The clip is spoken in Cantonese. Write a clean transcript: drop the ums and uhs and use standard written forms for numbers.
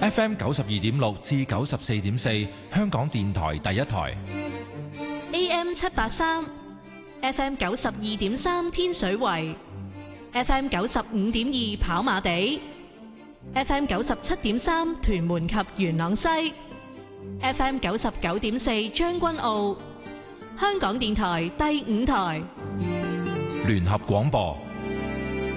FM 92.6至94.4，香港電台第一台。 AM 783 FM 92.3天水圍 FM 95.2跑馬地 FM 97.3屯門及元朗西 FM 99.4將軍澳。香港電台第五台聯合廣播